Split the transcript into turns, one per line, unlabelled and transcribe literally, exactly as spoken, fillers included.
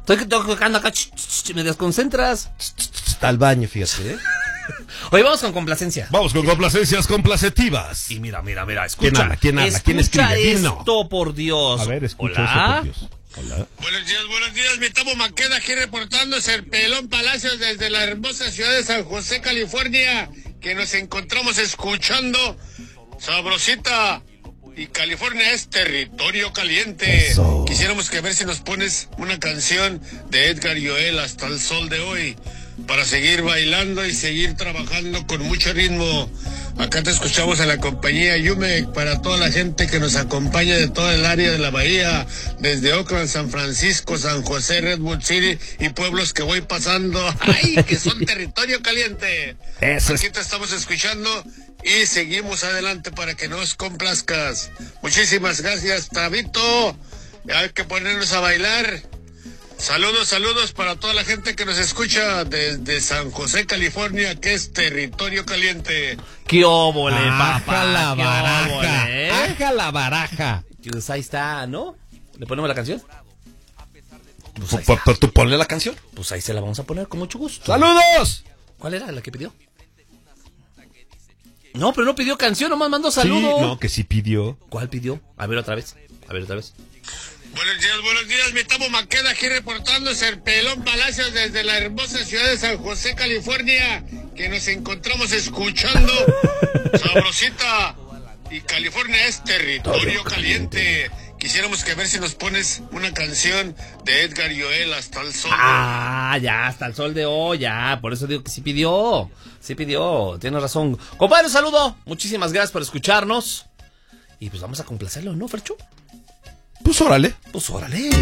Estoy tocando acá, ch, ch, ch, me desconcentras.
Está al baño, fíjate, ¿eh?
Oye, vamos con complacencia.
Vamos con complacencias complacetivas.
Y mira, mira, mira, escucha.
¿Quién habla? ¿Quién habla? ¿Quién
Escucha
escribe?
esto,
Dino.
por Dios.
A ver, escucha
Hola.
eso, por Dios. Hola.
Buenos días, buenos días, mi Tamo Maqueda aquí reportándose el Pelón Palacios desde la hermosa ciudad de San José, California, que nos encontramos escuchando Sabrosita. Y California es territorio caliente.
Eso.
Quisiéramos que ver si nos pones una canción de Edgar Joel hasta el sol de hoy, para seguir bailando y seguir trabajando con mucho ritmo. Acá te escuchamos en la compañía Yumec, para toda la gente que nos acompaña de toda el área de la bahía, desde Oakland, San Francisco, San José, Redwood City y pueblos que voy pasando. ¡Ay, que son territorio caliente!
Eso es.
Aquí te estamos escuchando y seguimos adelante para que nos complazcas. Muchísimas gracias, Tabito. Hay que ponernos a bailar. Saludos, saludos para toda la gente que nos escucha desde San José, California, que es territorio caliente.
¡Qué óvole,
Aja
papá!
la
¡Qué
baraja!
óvole, eh!
¡Aja la baraja!
Pues ahí está, ¿no? ¿Le ponemos la canción? Pues ahí,
Pues, pues tú ponle la canción.
pues ahí se la vamos a poner con mucho gusto.
¡Saludos!
¿Cuál era la que pidió? No, pero no pidió canción, nomás mandó saludos.
Sí, no, que sí pidió.
¿Cuál pidió? A ver otra vez. A ver otra vez.
Buenos días, buenos días, mi Tamo Maqueda aquí reportándose el Pelón Palacios desde la hermosa ciudad de San José, California, que nos encontramos escuchando Sabrosita. Y California es territorio caliente. Quisiéramos que ver si nos pones una canción de Edgar Joel hasta el sol.
Ah, ya, hasta el sol de hoy, ya. Por eso digo que sí pidió. Sí pidió, tienes razón. Compadre, un saludo. Muchísimas gracias por escucharnos. Y pues vamos a complacerlo, ¿no, Fercho?
Pues órale.
Pues órale.